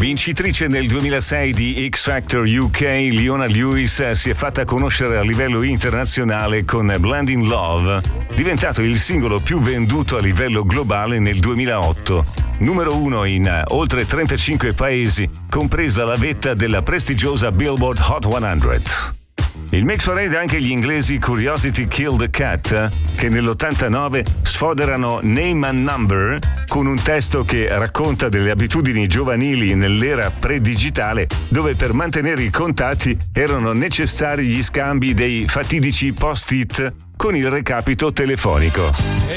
Vincitrice nel 2006 di X Factor UK, Leona Lewis si è fatta conoscere a livello internazionale con Blending Love, diventato il singolo più venduto a livello globale nel 2008. Numero 1 in oltre 35 paesi, compresa la vetta della prestigiosa Billboard Hot 100. Il mix parade anche gli inglesi Curiosity Killed the Cat, che nell'89 sfoderano Name and Number con un testo che racconta delle abitudini giovanili nell'era pre-digitale, dove per mantenere i contatti erano necessari gli scambi dei fatidici post-it con il recapito telefonico.